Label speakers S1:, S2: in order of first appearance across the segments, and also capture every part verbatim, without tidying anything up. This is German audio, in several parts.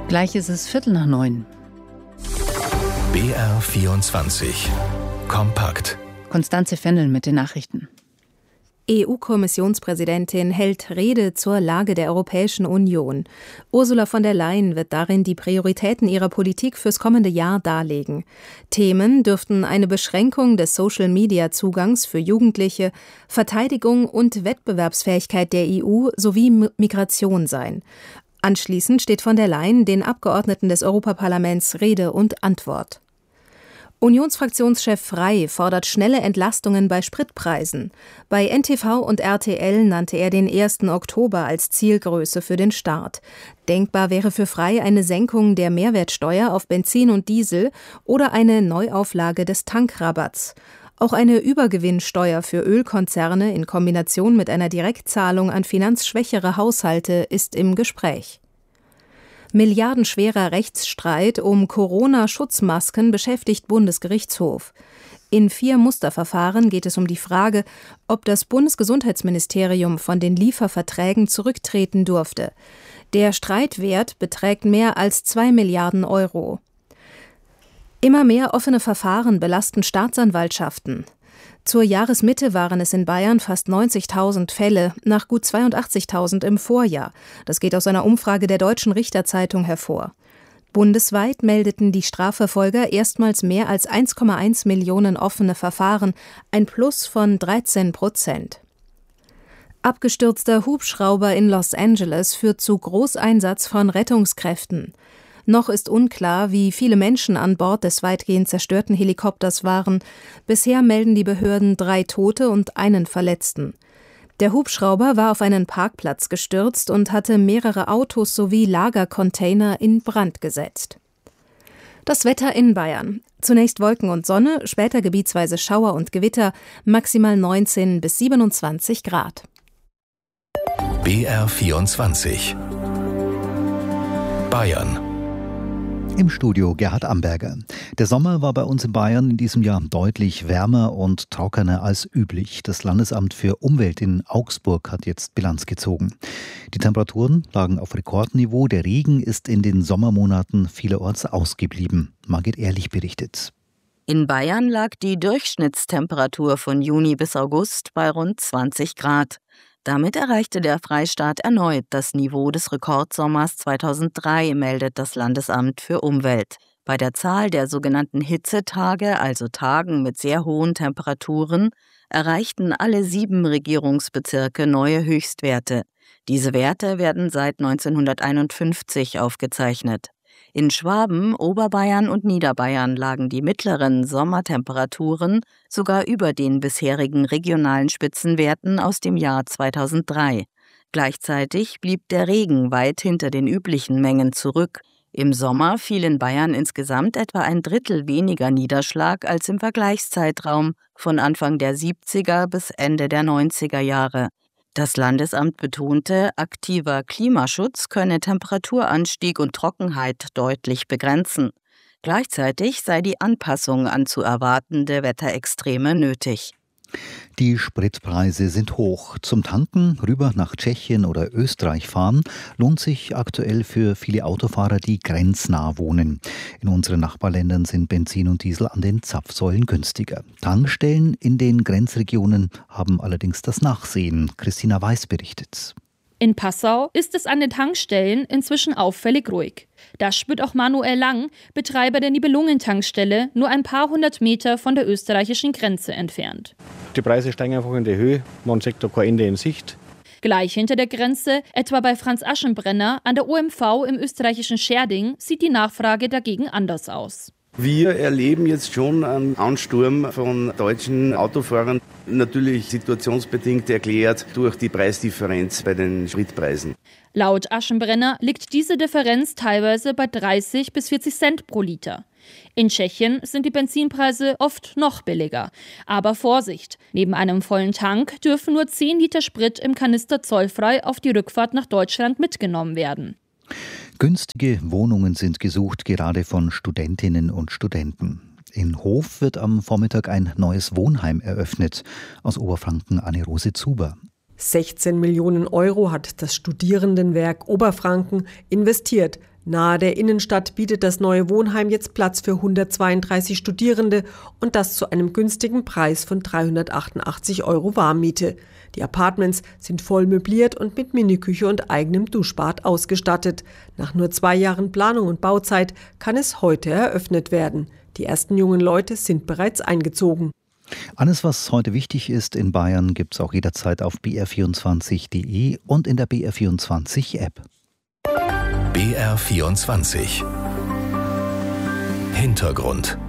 S1: Gleich ist es Viertel nach neun.
S2: B R vierundzwanzig. Kompakt.
S1: Constanze Fennel mit den Nachrichten.
S3: E U-Kommissionspräsidentin hält Rede zur Lage der Europäischen Union. Ursula von der Leyen wird darin die Prioritäten ihrer Politik fürs kommende Jahr darlegen. Themen dürften eine Beschränkung des Social-Media-Zugangs für Jugendliche, Verteidigung und Wettbewerbsfähigkeit der E U sowie Migration sein. Anschließend steht von der Leyen den Abgeordneten des Europaparlaments Rede und Antwort. Unionsfraktionschef Frey fordert schnelle Entlastungen bei Spritpreisen. Bei N T V und R T L nannte er den ersten Oktober als Zielgröße für den Start. Denkbar wäre für Frey eine Senkung der Mehrwertsteuer auf Benzin und Diesel oder eine Neuauflage des Tankrabatts. Auch eine Übergewinnsteuer für Ölkonzerne in Kombination mit einer Direktzahlung an finanzschwächere Haushalte ist im Gespräch. Milliardenschwerer Rechtsstreit um Corona-Schutzmasken beschäftigt Bundesgerichtshof. In vier Musterverfahren geht es um die Frage, ob das Bundesgesundheitsministerium von den Lieferverträgen zurücktreten durfte. Der Streitwert beträgt mehr als zwei Milliarden Euro. Immer mehr offene Verfahren belasten Staatsanwaltschaften. Zur Jahresmitte waren es in Bayern fast neunzigtausend Fälle, nach gut zweiundachtzigtausend im Vorjahr. Das geht aus einer Umfrage der Deutschen Richterzeitung hervor. Bundesweit meldeten die Strafverfolger erstmals mehr als eins Komma eins Millionen offene Verfahren, ein Plus von dreizehn Prozent. Abgestürzter Hubschrauber in Los Angeles führt zu Großeinsatz von Rettungskräften. Noch ist unklar, wie viele Menschen an Bord des weitgehend zerstörten Helikopters waren. Bisher melden die Behörden drei Tote und einen Verletzten. Der Hubschrauber war auf einen Parkplatz gestürzt und hatte mehrere Autos sowie Lagercontainer in Brand gesetzt. Das Wetter in Bayern. Zunächst Wolken und Sonne, später gebietsweise Schauer und Gewitter, maximal neunzehn bis siebenundzwanzig Grad.
S2: B R vierundzwanzig. Bayern.
S4: Im Studio Gerhard Amberger. Der Sommer war bei uns in Bayern in diesem Jahr deutlich wärmer und trockener als üblich. Das Landesamt für Umwelt in Augsburg hat jetzt Bilanz gezogen. Die Temperaturen lagen auf Rekordniveau. Der Regen ist in den Sommermonaten vielerorts ausgeblieben. Margit Ehrlich berichtet.
S5: In Bayern lag die Durchschnittstemperatur von Juni bis August bei rund zwanzig Grad. Damit erreichte der Freistaat erneut das Niveau des Rekordsommers zweitausenddrei, meldet das Landesamt für Umwelt. Bei der Zahl der sogenannten Hitzetage, also Tagen mit sehr hohen Temperaturen, erreichten alle sieben Regierungsbezirke neue Höchstwerte. Diese Werte werden seit neunzehnhunderteinundfünfzig aufgezeichnet. In Schwaben, Oberbayern und Niederbayern lagen die mittleren Sommertemperaturen sogar über den bisherigen regionalen Spitzenwerten aus dem Jahr zweitausenddrei. Gleichzeitig blieb der Regen weit hinter den üblichen Mengen zurück. Im Sommer fiel in Bayern insgesamt etwa ein Drittel weniger Niederschlag als im Vergleichszeitraum von Anfang der siebziger bis Ende der neunziger Jahre. Das Landesamt betonte, aktiver Klimaschutz könne Temperaturanstieg und Trockenheit deutlich begrenzen. Gleichzeitig sei die Anpassung an zu erwartende Wetterextreme nötig.
S4: Die Spritpreise sind hoch. Zum Tanken rüber nach Tschechien oder Österreich fahren lohnt sich aktuell für viele Autofahrer, die grenznah wohnen. In unseren Nachbarländern sind Benzin und Diesel an den Zapfsäulen günstiger. Tankstellen in den Grenzregionen haben allerdings das Nachsehen. Christina Weiß berichtet.
S6: In Passau ist es an den Tankstellen inzwischen auffällig ruhig. Das spürt auch Manuel Lang, Betreiber der Nibelungen-Tankstelle, nur ein paar hundert Meter von der österreichischen Grenze entfernt.
S7: Die Preise steigen einfach in die Höhe, man sieht da kein Ende in Sicht.
S6: Gleich hinter der Grenze, etwa bei Franz Aschenbrenner an der O M V im österreichischen Scherding, sieht die Nachfrage dagegen anders aus.
S8: Wir erleben jetzt schon einen Ansturm von deutschen Autofahrern, natürlich situationsbedingt erklärt durch die Preisdifferenz bei den Spritpreisen.
S6: Laut Aschenbrenner liegt diese Differenz teilweise bei dreißig bis vierzig Cent pro Liter. In Tschechien sind die Benzinpreise oft noch billiger. Aber Vorsicht, neben einem vollen Tank dürfen nur zehn Liter Sprit im Kanister zollfrei auf die Rückfahrt nach Deutschland mitgenommen werden.
S4: Günstige Wohnungen sind gesucht, gerade von Studentinnen und Studenten. In Hof wird am Vormittag ein neues Wohnheim eröffnet. Aus Oberfranken Anne-Rose Zuber.
S9: sechzehn Millionen Euro hat das Studierendenwerk Oberfranken investiert. Nahe der Innenstadt bietet das neue Wohnheim jetzt Platz für hundertzweiunddreißig Studierende und das zu einem günstigen Preis von dreihundertachtundachtzig Euro Warmmiete. Die Apartments sind voll möbliert und mit Miniküche und eigenem Duschbad ausgestattet. Nach nur zwei Jahren Planung und Bauzeit kann es heute eröffnet werden. Die ersten jungen Leute sind bereits eingezogen.
S4: Alles, was heute wichtig ist in Bayern, gibt es auch jederzeit auf b r vierundzwanzig punkt d e und in der B R vierundzwanzig App.
S2: B R vierundzwanzig. Hintergrund.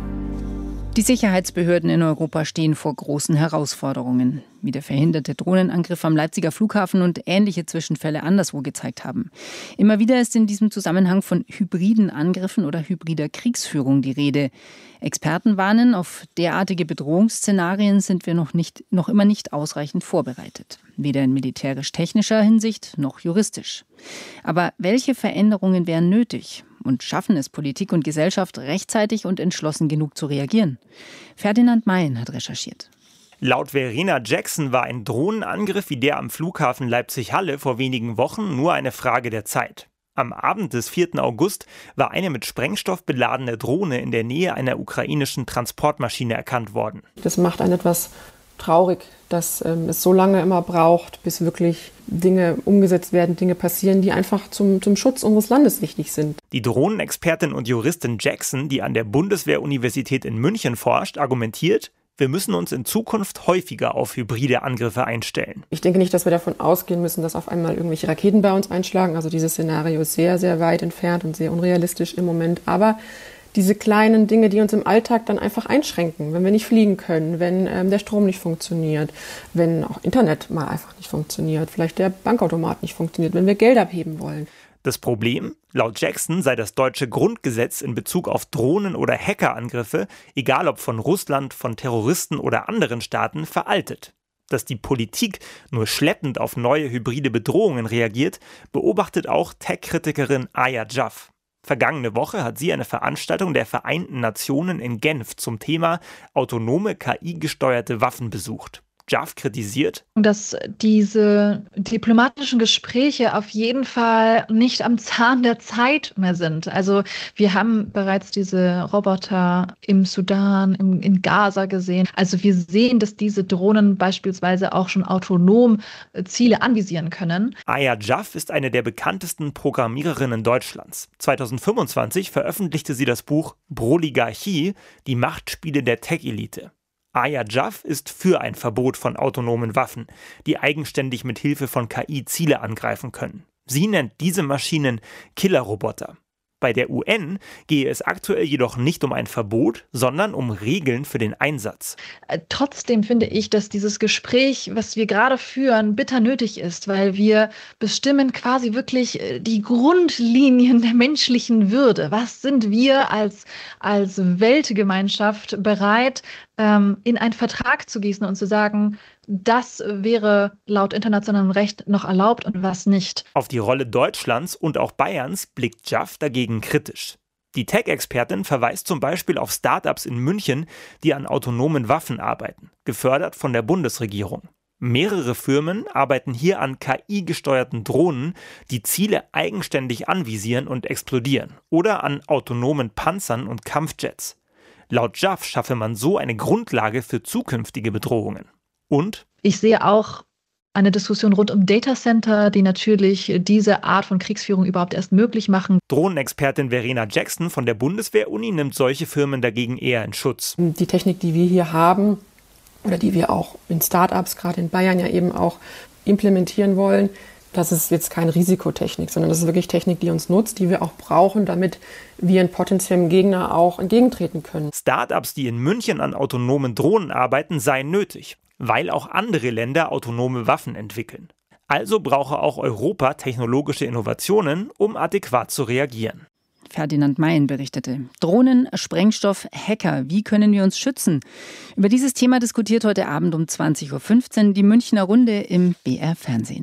S1: Die Sicherheitsbehörden in Europa stehen vor großen Herausforderungen, wie der verhinderte Drohnenangriff am Leipziger Flughafen und ähnliche Zwischenfälle anderswo gezeigt haben. Immer wieder ist in diesem Zusammenhang von hybriden Angriffen oder hybrider Kriegsführung die Rede. Experten warnen, auf derartige Bedrohungsszenarien sind wir noch, nicht, noch immer nicht ausreichend vorbereitet. Weder in militärisch-technischer Hinsicht noch juristisch. Aber welche Veränderungen wären nötig? Und schaffen es Politik und Gesellschaft rechtzeitig und entschlossen genug zu reagieren? Ferdinand Mayen hat recherchiert.
S10: Laut Verena Jackson war ein Drohnenangriff wie der am Flughafen Leipzig-Halle vor wenigen Wochen nur eine Frage der Zeit. Am Abend des vierten August war eine mit Sprengstoff beladene Drohne in der Nähe einer ukrainischen Transportmaschine erkannt worden.
S11: Das macht einen etwas traurig, dass ähm, es so lange immer braucht, bis wirklich Dinge umgesetzt werden, Dinge passieren, die einfach zum, zum Schutz unseres Landes wichtig sind.
S10: Die Drohnenexpertin und Juristin Jackson, die an der Bundeswehr-Universität in München forscht, argumentiert, wir müssen uns in Zukunft häufiger auf hybride Angriffe einstellen.
S11: Ich denke nicht, dass wir davon ausgehen müssen, dass auf einmal irgendwelche Raketen bei uns einschlagen. Also dieses Szenario ist sehr, sehr weit entfernt und sehr unrealistisch im Moment. Aber diese kleinen Dinge, die uns im Alltag dann einfach einschränken, wenn wir nicht fliegen können, wenn ähm, der Strom nicht funktioniert, wenn auch Internet mal einfach nicht funktioniert, vielleicht der Bankautomat nicht funktioniert, wenn wir Geld abheben wollen.
S10: Das Problem? Laut Jackson sei das deutsche Grundgesetz in Bezug auf Drohnen- oder Hackerangriffe, egal ob von Russland, von Terroristen oder anderen Staaten, veraltet. Dass die Politik nur schleppend auf neue hybride Bedrohungen reagiert, beobachtet auch Tech-Kritikerin Aya Jaff. Vergangene Woche hat sie eine Veranstaltung der Vereinten Nationen in Genf zum Thema autonome K I-gesteuerte Waffen besucht. Jaff kritisiert,
S12: dass diese diplomatischen Gespräche auf jeden Fall nicht am Zahn der Zeit mehr sind. Also wir haben bereits diese Roboter im Sudan, im, in Gaza gesehen. Also wir sehen, dass diese Drohnen beispielsweise auch schon autonom Ziele anvisieren können.
S10: Aya Jaff ist eine der bekanntesten Programmiererinnen Deutschlands. zweitausendfünfundzwanzig veröffentlichte sie das Buch Broligarchie, die Machtspiele der Tech-Elite. Aya Jaff ist für ein Verbot von autonomen Waffen, die eigenständig mit Hilfe von K I Ziele angreifen können. Sie nennt diese Maschinen Killerroboter. Bei der U N gehe es aktuell jedoch nicht um ein Verbot, sondern um Regeln für den Einsatz.
S12: Trotzdem finde ich, dass dieses Gespräch, was wir gerade führen, bitter nötig ist, weil wir bestimmen quasi wirklich die Grundlinien der menschlichen Würde. Was sind wir als, als Weltgemeinschaft bereit, ähm, in einen Vertrag zu gießen und zu sagen, das wäre laut internationalem Recht noch erlaubt und was nicht.
S10: Auf die Rolle Deutschlands und auch Bayerns blickt Jaff dagegen kritisch. Die Tech-Expertin verweist zum Beispiel auf Start-ups in München, die an autonomen Waffen arbeiten, gefördert von der Bundesregierung. Mehrere Firmen arbeiten hier an K I-gesteuerten Drohnen, die Ziele eigenständig anvisieren und explodieren, oder an autonomen Panzern und Kampfjets. Laut Jaff schaffe man so eine Grundlage für zukünftige Bedrohungen. Und?
S12: Ich sehe auch eine Diskussion rund um Datacenter, die natürlich diese Art von Kriegsführung überhaupt erst möglich machen.
S10: Drohnenexpertin Verena Jackson von der Bundeswehr-Uni nimmt solche Firmen dagegen eher in Schutz.
S11: Die Technik, die wir hier haben oder die wir auch in Start-ups, gerade in Bayern ja eben auch implementieren wollen, das ist jetzt keine Risikotechnik, sondern das ist wirklich Technik, die uns nutzt, die wir auch brauchen, damit wir einen potenziellen Gegner auch entgegentreten können.
S10: Start-ups, die in München an autonomen Drohnen arbeiten, seien nötig, weil auch andere Länder autonome Waffen entwickeln. Also brauche auch Europa technologische Innovationen, um adäquat zu reagieren.
S1: Ferdinand Mayen berichtete. Drohnen, Sprengstoff, Hacker, wie können wir uns schützen? Über dieses Thema diskutiert heute Abend um zwanzig Uhr fünfzehn die Münchner Runde im B R Fernsehen.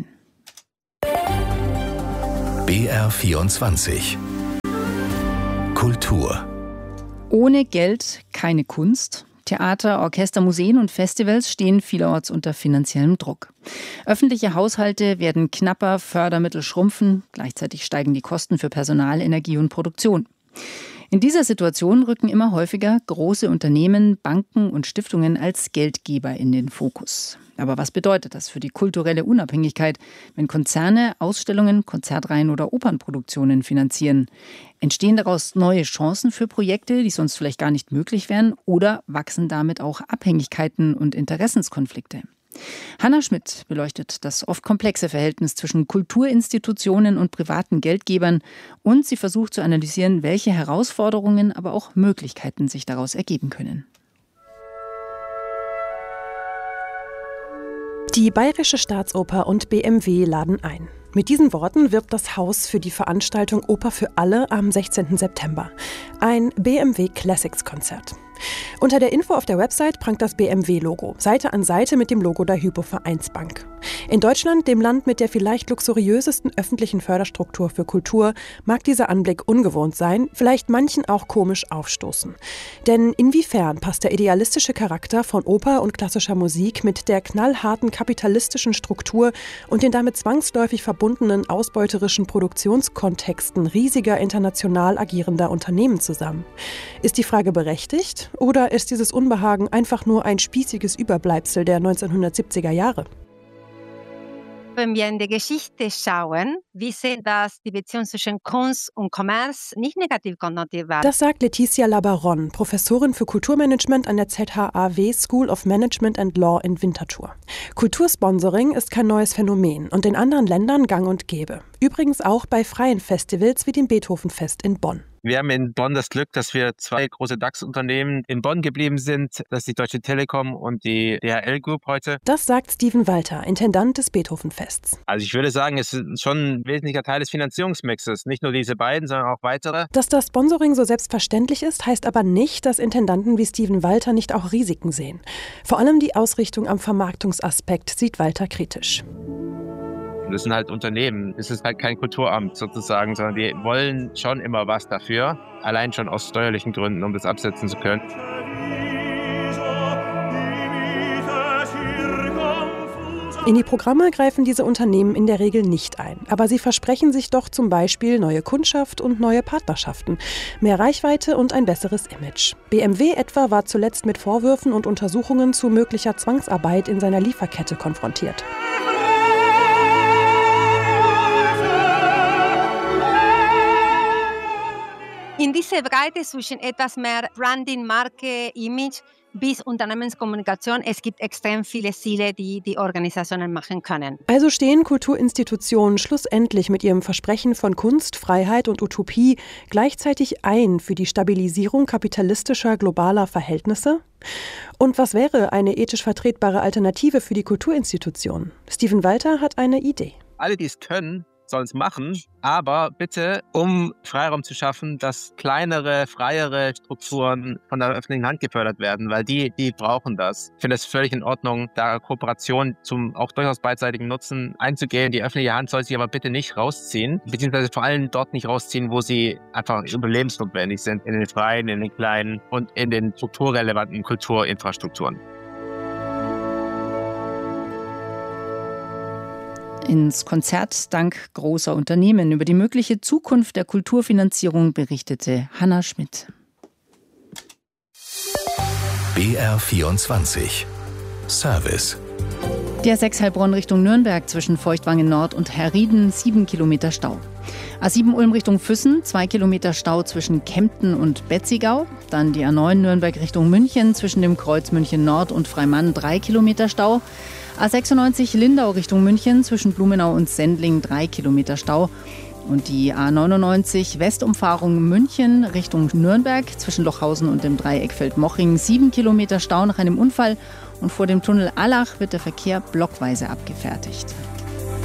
S2: B R vierundzwanzig. Kultur.
S1: Ohne Geld keine Kunst. Theater, Orchester, Museen und Festivals stehen vielerorts unter finanziellem Druck. Öffentliche Haushalte werden knapper, Fördermittel schrumpfen, gleichzeitig steigen die Kosten für Personal, Energie und Produktion. In dieser Situation rücken immer häufiger große Unternehmen, Banken und Stiftungen als Geldgeber in den Fokus. Aber was bedeutet das für die kulturelle Unabhängigkeit, wenn Konzerne Ausstellungen, Konzertreihen oder Opernproduktionen finanzieren? Entstehen daraus neue Chancen für Projekte, die sonst vielleicht gar nicht möglich wären? Oder wachsen damit auch Abhängigkeiten und Interessenskonflikte? Hanna Schmidt beleuchtet das oft komplexe Verhältnis zwischen Kulturinstitutionen und privaten Geldgebern und sie versucht zu analysieren, welche Herausforderungen, aber auch Möglichkeiten sich daraus ergeben können.
S13: Die Bayerische Staatsoper und B M W laden ein. Mit diesen Worten wirbt das Haus für die Veranstaltung Oper für alle am sechzehnten September. Ein B M W Classics Konzert. Unter der Info auf der Website prangt das B M W-Logo, Seite an Seite mit dem Logo der Hypo-Vereinsbank. In Deutschland, dem Land mit der vielleicht luxuriösesten öffentlichen Förderstruktur für Kultur, mag dieser Anblick ungewohnt sein, vielleicht manchen auch komisch aufstoßen. Denn inwiefern passt der idealistische Charakter von Oper und klassischer Musik mit der knallharten kapitalistischen Struktur und den damit zwangsläufig verbundenen ausbeuterischen Produktionskontexten riesiger international agierender Unternehmen zusammen? Ist die Frage berechtigt? Oder ist dieses Unbehagen einfach nur ein spießiges Überbleibsel der neunzehnhundertsiebziger Jahre?
S14: Wenn wir in die Geschichte schauen, wir sehen, dass die Beziehung zwischen Kunst und Kommerz nicht negativ konnotiert war.
S13: Das sagt Laetitia Labaron, Professorin für Kulturmanagement an der Z H A W School of Management and Law in Winterthur. Kultursponsoring ist kein neues Phänomen und in anderen Ländern gang und gäbe. Übrigens auch bei freien Festivals wie dem Beethovenfest in Bonn.
S15: Wir haben in Bonn das Glück, dass wir zwei große DAX-Unternehmen in Bonn geblieben sind. Das ist die Deutsche Telekom und die D H L Group heute.
S13: Das sagt Steven Walter, Intendant des Beethovenfests.
S15: Also ich würde sagen, es ist schon ein wesentlicher Teil des Finanzierungsmixes. Nicht nur diese beiden, sondern auch weitere.
S13: Dass das Sponsoring so selbstverständlich ist, heißt aber nicht, dass Intendanten wie Steven Walter nicht auch Risiken sehen. Vor allem die Ausrichtung am Vermarktungsaspekt sieht Walter kritisch.
S15: Das sind halt Unternehmen. Es ist halt kein Kulturamt sozusagen, sondern die wollen schon immer was dafür. Allein schon aus steuerlichen Gründen, um das absetzen zu können.
S13: In die Programme greifen diese Unternehmen in der Regel nicht ein. Aber sie versprechen sich doch zum Beispiel neue Kundschaft und neue Partnerschaften, mehr Reichweite und ein besseres Image. B M W etwa war zuletzt mit Vorwürfen und Untersuchungen zu möglicher Zwangsarbeit in seiner Lieferkette konfrontiert.
S14: In dieser Breite zwischen etwas mehr Branding, Marke, Image bis Unternehmenskommunikation, es gibt extrem viele Ziele, die die Organisationen machen können.
S13: Also stehen Kulturinstitutionen schlussendlich mit ihrem Versprechen von Kunst, Freiheit und Utopie gleichzeitig ein für die Stabilisierung kapitalistischer globaler Verhältnisse? Und was wäre eine ethisch vertretbare Alternative für die Kulturinstitutionen? Steven Walter hat eine Idee.
S15: Alle, die es können, sollen es machen, aber bitte, um Freiraum zu schaffen, dass kleinere, freiere Strukturen von der öffentlichen Hand gefördert werden, weil die, die brauchen das. Ich finde es völlig in Ordnung, da Kooperation zum auch durchaus beidseitigen Nutzen einzugehen. Die öffentliche Hand soll sich aber bitte nicht rausziehen, beziehungsweise vor allem dort nicht rausziehen, wo sie einfach überlebensnotwendig sind, in den freien, in den kleinen und in den strukturrelevanten Kulturinfrastrukturen.
S1: Ins Konzert dank großer Unternehmen. Über die mögliche Zukunft der Kulturfinanzierung berichtete Hanna Schmidt.
S2: B R vierundzwanzig Service.
S1: Die A sechs Heilbronn Richtung Nürnberg zwischen Feuchtwangen Nord und Herrieden, sieben Kilometer Stau. A sieben Ulm Richtung Füssen, zwei Kilometer Stau zwischen Kempten und Betzigau. Dann die A neun Nürnberg Richtung München zwischen dem Kreuz München Nord und Freimann, drei Kilometer Stau. A sechsundneunzig Lindau Richtung München zwischen Blumenau und Sendling, drei Kilometer Stau. Und die A neunundneunzig Westumfahrung München Richtung Nürnberg zwischen Lochhausen und dem Dreieck Feldmoching, sieben Kilometer Stau nach einem Unfall. Und vor dem Tunnel Allach wird der Verkehr blockweise abgefertigt.